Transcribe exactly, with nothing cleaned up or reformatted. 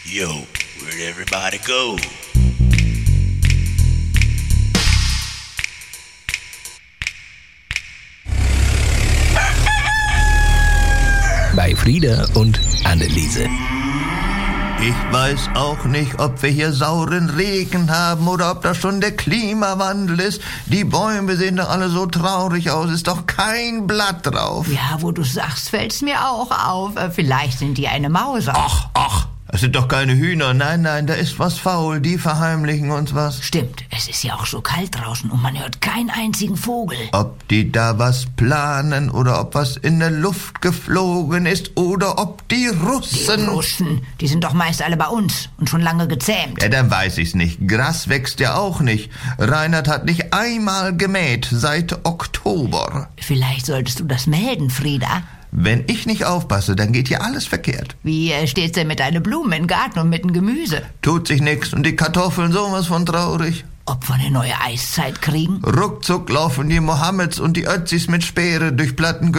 Yo, where'd everybody go? Bei Frieda und Anneliese. Ich weiß auch nicht, ob wir hier sauren Regen haben oder ob das schon der Klimawandel ist. Die Bäume sehen doch alle so traurig aus, ist doch kein Blatt drauf. Ja, wo du sagst, fällt's mir auch auf. Äh, Vielleicht sind die eine Mauser. Ach, ach, das sind doch keine Hühner. Nein, nein, da ist was faul, die verheimlichen uns was. Stimmt, es ist ja auch so kalt draußen und man hört keinen einzigen Vogel. Ob die da was planen oder ob was in der Luft geflogen ist oder ob die Russen... Die Russen, die sind doch meist alle bei uns und schon lange gezähmt. Ja, dann weiß ich's nicht. Gras wächst ja auch nicht. Reinhard hat nicht einmal gemäht seit Oktober. Vielleicht solltest du das melden, Frieda. Wenn ich nicht aufpasse, dann geht hier alles verkehrt. Wie äh, steht's denn mit deinen Blumen im Garten und mit dem Gemüse? Tut sich nix und die Kartoffeln sowas von traurig. Ob wir eine neue Eiszeit kriegen? Ruckzuck laufen die Mohammeds und die Ötzis mit Speere durch Platten